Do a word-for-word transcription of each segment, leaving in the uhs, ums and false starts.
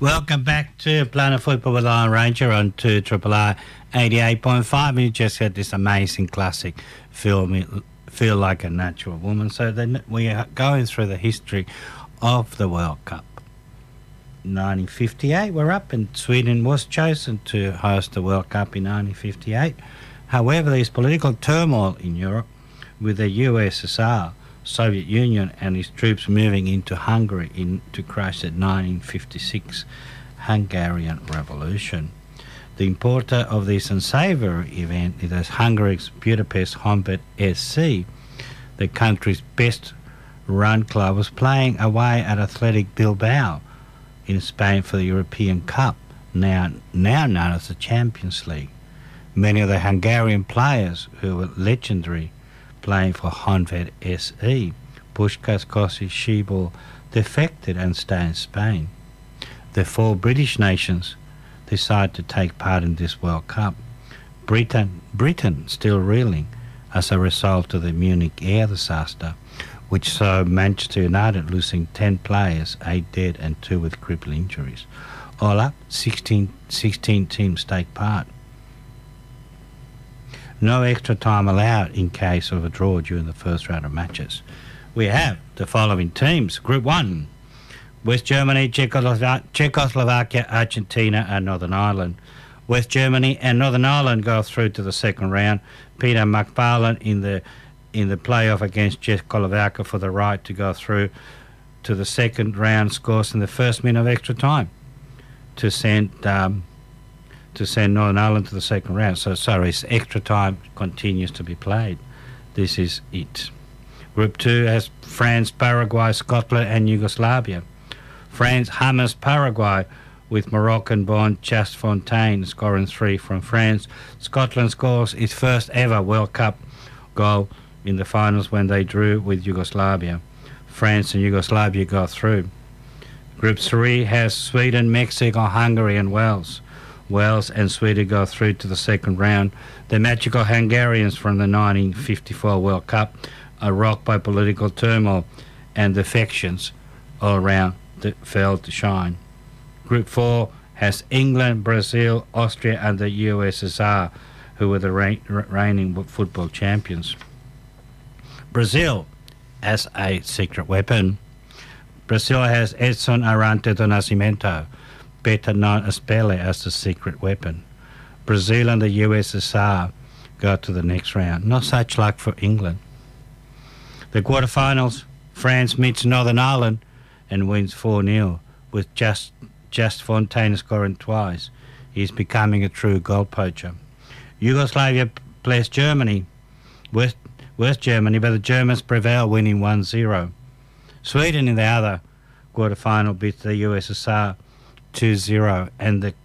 Welcome back to Planet Football with Iron Ranger on two Triple R eighty-eight point five. And you just had this amazing classic, Feel Me, Feel Like a Natural Woman. So then we are going through the history of the World Cup. nineteen fifty-eight, we're up, and Sweden was chosen to host the World Cup in nineteen fifty-eight. However, there's political turmoil in Europe with the U S S R, Soviet Union, and its troops moving into Hungary in, to crush the nineteen fifty-six Hungarian Revolution. The importer of this unsavoury event is Hungary's Budapest Honvéd S C. The country's best-run club was playing away at Athletic Bilbao in Spain for the European Cup, now, now known as the Champions League. Many of the Hungarian players who were legendary playing for Honvéd S E, Puskás, Kossi, Sibor, defected and stayed in Spain. The four British nations decided to take part in this World Cup. Britain, Britain still reeling as a result of the Munich air disaster, which saw Manchester United losing ten players, eight dead and two with crippling injuries. All up, sixteen, sixteen teams take part. No extra time allowed in case of a draw during the first round of matches. We have the following teams. Group one, West Germany, Czechoslovakia, Czechoslovakia, Argentina and Northern Ireland. West Germany and Northern Ireland go through to the second round. Peter McFarlane in the in the playoff against Czechoslovakia for the right to go through to the second round scores in the first minute of extra time to send um, to send Northern Ireland to the second round. So, sorry, extra time continues to be played. This is it. Group two has France, Paraguay, Scotland and Yugoslavia. France hammers Paraguay with Moroccan-born Just Fontaine scoring three from France. Scotland scores its first ever World Cup goal in the finals when they drew with Yugoslavia. France and Yugoslavia go through. Group three has Sweden, Mexico, Hungary and Wales. Wales and Sweden go through to the second round. The magical Hungarians from the nineteen fifty-four World Cup are rocked by political turmoil and defections all around that failed to shine. Group four has England, Brazil, Austria and the U S S R, who were the reign, reigning football champions. Brazil as a secret weapon. Brazil has Edson Arantes do Nascimento, better known as Pelé, as the secret weapon. Brazil and the U S S R go to the next round. Not such luck for England. The quarterfinals, France meets Northern Ireland and wins four nil with just just Fontaine scoring twice. He's becoming a true goal poacher. Yugoslavia plays Germany, West, West Germany, but the Germans prevail, winning one zero. Sweden in the other quarterfinal beats the U S S R two zero, and the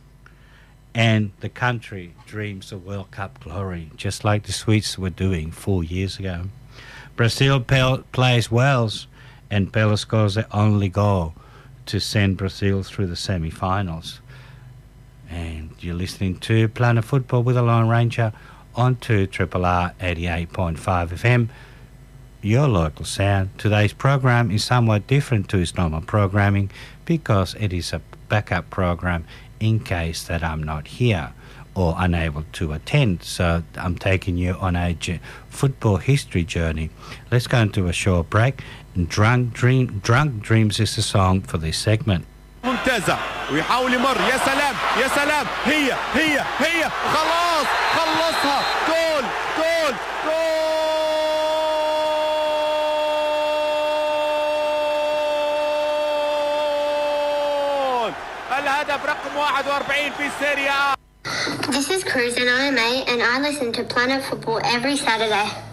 and the country dreams of World Cup glory, just like the Swedes were doing four years ago. Brazil pel- plays Wales, and Pelé scores the only goal to send Brazil through the semi-finals. And you're listening to Planet Football with the Lone Ranger on two Triple R eighty-eight point five F M. Your local sound. Today's program is somewhat different to its normal programming because it is a backup program in case that I'm not here or unable to attend. So I'm taking you on a j- football history journey. Let's go into a short break. Drunk, Dream, Drunk Dreams is the song for this segment. ممتازة ويحاول يمر. يا سلام يا سلام. هي هي هي خلاص خلصها. جول جول جول. الهدف رقم واحد وأربعين في السيريا. This is Cruz and I'm eight and I listen to Planet Football every Saturday.